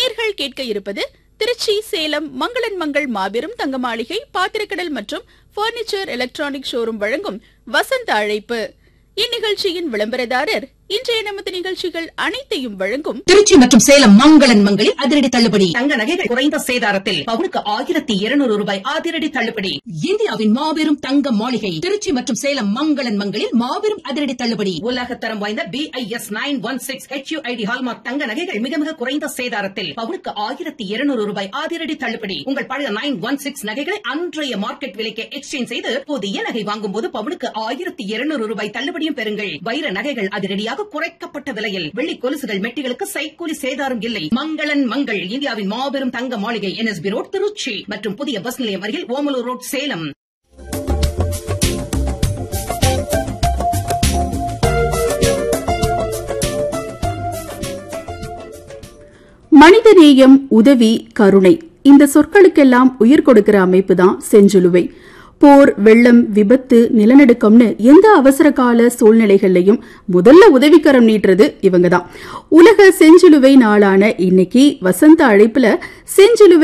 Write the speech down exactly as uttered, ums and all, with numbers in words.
நேயர்கள் கேட்க இருப்பது திருச்சி சேலம் மங்களன் மங்கள் மாபெரும் தங்க மாளிகை பாத்திரக்கடல் மற்றும் பர்னிச்சர் எலக்ட்ரானிக் ஷோரூம் வழங்கும் வசந்த அழைப்பு. இந்நிகழ்ச்சியின் விளம்பரதாரர் இன்றைய நமது நிகழ்ச்சிகள் அனைத்தையும் வழங்கும் திருச்சி மற்றும் சேலம் மங்களன் மங்களில் அதிரடி தள்ளுபடி. தங்க நகைகள் குறைந்த சேதாரத்தில் பவுனுக்கு ஆயிரத்தி இருநூறு ரூபாய் அதிரடி தள்ளுபடி. இந்தியாவின் மாபெரும் தங்க மாளிகை திருச்சி மற்றும் சேலம் மங்களன் மங்களில் மாபெரும் அதிரடி தள்ளுபடி. உலகத்தரம் வாய்ந்த B I S nine one six H you I D hallmark தங்க நகைகள் மிக மிக குறைந்த சேதாரத்தில் பவுனுக்கு ஆயிரத்தி இருநூறு ரூபாய் அதிரடி தள்ளுபடி. உங்கள் பழைய நைன் ஒன் சிக்ஸ் நகைகளை அன்றைய மார்க்கெட் விலைக்கு எக்ஸ்சேஞ்ச் செய்து புதிய நகை வாங்கும் போது பவுனுக்கு ஆயிரத்தி இருநூறு ரூபாய் தள்ளுபடியும் பெறுங்கள். வைர நகைகள் அதிரடியாக குறைக்கப்பட்ட விலையில் வெள்ளி கொலுசுகள் மெட்டிகளுக்கு சைக்கூலி சேதாரம் இல்லை. மங்களன் மங்கள் இந்தியாவின் மாபெரும் தங்க மாளிகை N S B road Trichy மற்றும் புதிய பஸ் நிலையம் அருகில் ஓமலூர் ரோட் சேலம். மனிதநேயம், உதவி, கருணை இந்த சொற்களுக்கெல்லாம் உயிர் கொடுக்கிற அமைப்பு தான் செஞ்சிலுவை. போர், வெள்ளம், விபத்து, நிலநடுக்கம்னு எந்த அவசர கால சூழ்நிலைகள்லையும் முதல்ல உதவிக்கரம் நீட்டுறது இவங்கதான். உலக செஞ்சிலுவை நாளான இன்னைக்கு வசந்த அழைப்புல செஞ்சிலுவை